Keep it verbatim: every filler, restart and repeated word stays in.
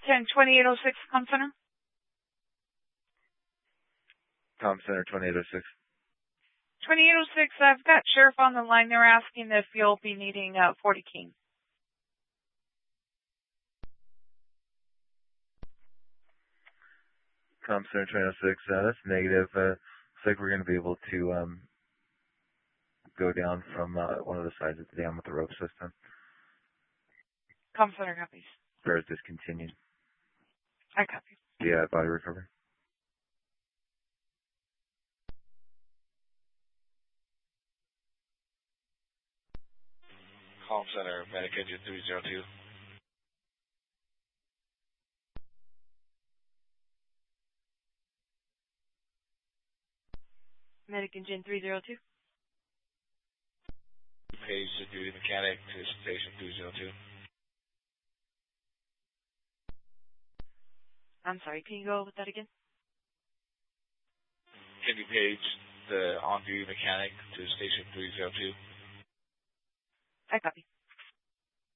ten twenty-eight oh six, Com Center. Com Center twenty-eight oh six. twenty-eight oh six, I've got Sheriff on the line. They're asking if you'll be needing uh, forty King. Com Center twenty oh six, uh, that's negative. Uh, looks like we're going to be able to um, go down from uh, one of the sides of the dam with the rope system. Com Center copies. Repairs discontinued. I copy. Yeah, body recovery. Com Center, Medic Engine three zero two. Medic Engine three zero two. Page to duty mechanic to station three zero two. I'm sorry, can you go with that again? Can you page the on-duty mechanic to station three zero two? I copy.